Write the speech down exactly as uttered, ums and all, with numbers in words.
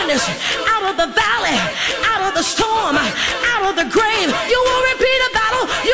darkness, out of the valley, out of the storm, out of the grave. You will repeat a battle.